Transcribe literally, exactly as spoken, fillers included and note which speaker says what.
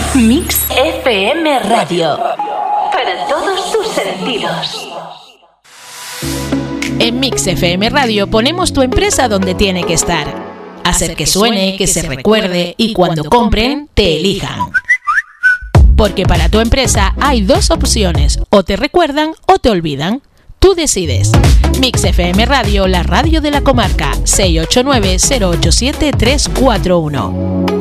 Speaker 1: Mix F M Radio. Para todos tus sentidos.
Speaker 2: En Mix F M Radio ponemos tu empresa donde tiene que estar. Hacer que suene, que se recuerde y cuando compren, te elijan. Porque para tu empresa hay dos opciones, o te recuerdan o te olvidan. Tú decides. Mix F M Radio, la radio de la comarca, seis ocho nueve, cero ocho siete, tres cuatro uno.